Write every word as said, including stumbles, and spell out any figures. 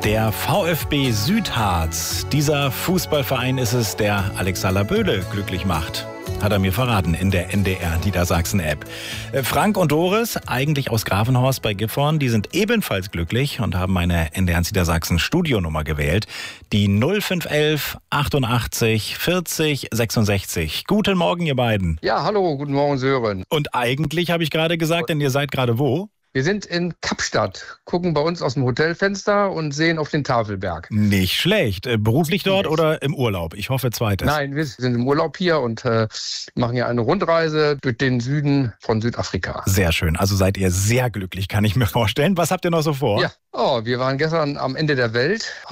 Der VfB Südharz, dieser Fußballverein ist es, der Alexander Böhle glücklich macht. Hat er mir verraten in der N D R Niedersachsen-App. Frank und Doris, eigentlich aus Grafenhorst bei Gifhorn, die sind ebenfalls glücklich und haben meine N D R Niedersachsen Studionummer gewählt. Die null fünf eins eins achtundachtzig vierzig sechsundsechzig. Guten Morgen, ihr beiden. Ja, hallo, guten Morgen, Sören. Und eigentlich habe ich gerade gesagt, denn ihr seid gerade wo? Wir sind in Kapstadt, gucken bei uns aus dem Hotelfenster und sehen auf den Tafelberg. Nicht schlecht. Beruflich dort oder im Urlaub? Ich hoffe zweites. Nein, wir sind im Urlaub hier und äh, machen ja eine Rundreise durch den Süden von Südafrika. Sehr schön. Also seid ihr sehr glücklich, kann ich mir vorstellen. Was habt ihr noch so vor? Ja, oh, wir waren gestern am Ende der Welt,